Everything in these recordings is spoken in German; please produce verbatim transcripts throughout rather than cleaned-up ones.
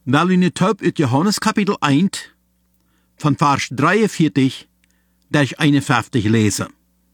Wel u nu taub uit Johannes kapitel één, van vers drieënveertig durch eenenvijftig lesen.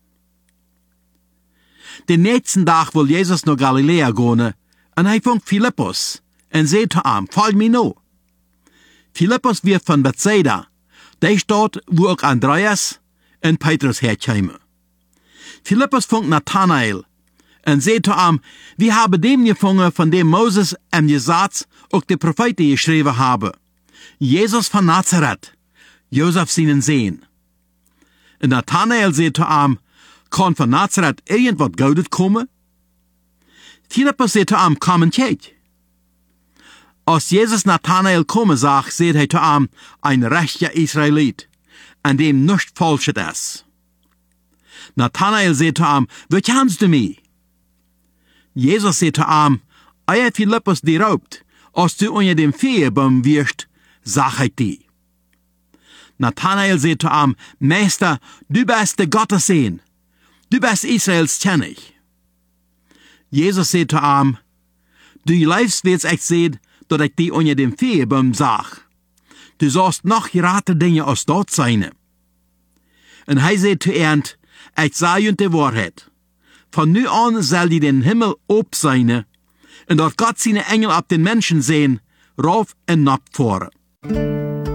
Den nächsten Tag will Jesus nach Galiläa gehen, und er fängt Philippus, und sagt zu ihm, folg mir noch. Philippus wird von Bethsaida, der dort, wo auch Andreas und Petrus herkommen. Philippus fängt Nathanael, und sagt zu ihm, wir haben dem gefunden, von dem Moses im Gesetz auch die Propheten geschrieben haben. Jesus von Nazareth, Josef seinen Sohn. Und Nathanael sagt zu ihm, kann von Nazareth irgendwas Gutes kommen? Philippus sagt zu ihm, komm und kijk. Als Jesus Nathanael kommen sagt, sagt er zu ihm, ein rechter Israelit, an dem nichts Falsches ist. Nathanael sagt zu ihm, wie kennst du mich? Jesus sagt zu ihm, euer Philippus dir raubt, als du unter dem Feigenbaum wirst, sag ich dir. Nathanael sagt zu ihm, Meister, du bist der Gottessohn, du bist Israels König. Jesus sagt zu ihm, du lebst, wie ich sehe, dass ich dir unter dem Feigenbaum sag. Du sollst noch gerate Dinge als dort sein. Und er sagt zu ihm, ich sage euch die Wahrheit. Von nu an soll die den Himmel ob sein, und dort Gott seine Engel ab den Menschen sehen, rauf und nab fahren.